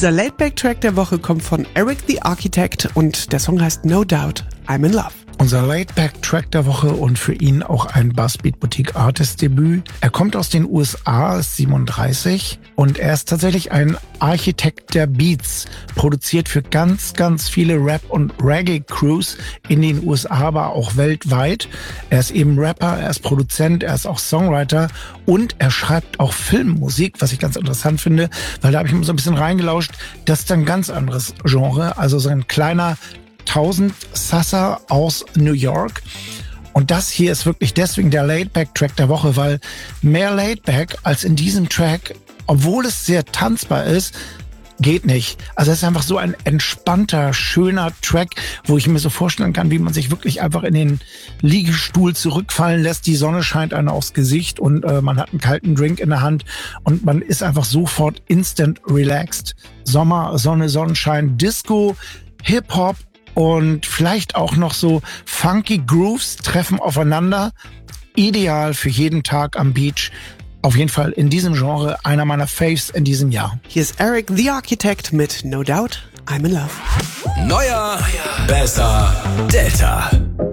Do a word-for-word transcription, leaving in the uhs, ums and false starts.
Dieser Laidback-Track der Woche kommt von Eric the Architect und der Song heißt No Doubt, I'm in Love. Unser Laidback-Track der Woche und für ihn auch ein Bassbeat Boutique Artist Debüt. Er kommt aus den U S A, ist siebenunddreißig und er ist tatsächlich ein Architekt der Beats. Produziert für ganz, ganz viele Rap- und Reggae-Crews in den U S A, aber auch weltweit. Er ist eben Rapper, er ist Produzent, er ist auch Songwriter und er schreibt auch Filmmusik, was ich ganz interessant finde, weil da habe ich immer so ein bisschen reingelauscht. Das ist ein ganz anderes Genre, also so ein kleiner tausend Sasser aus New York. Und das hier ist wirklich deswegen der Laidback-Track der Woche, weil mehr Laidback als in diesem Track, obwohl es sehr tanzbar ist, geht nicht. Also es ist einfach so ein entspannter, schöner Track, wo ich mir so vorstellen kann, wie man sich wirklich einfach in den Liegestuhl zurückfallen lässt. Die Sonne scheint einem aufs Gesicht und äh, man hat einen kalten Drink in der Hand und man ist einfach sofort instant relaxed. Sommer, Sonne, Sonnenschein, Disco, Hip-Hop und vielleicht auch noch so funky Grooves treffen aufeinander. Ideal für jeden Tag am Beach. Auf jeden Fall in diesem Genre einer meiner Faves in diesem Jahr. Hier ist Eric the Architect mit No Doubt, I'm in Love. Neuer, besser, Delta.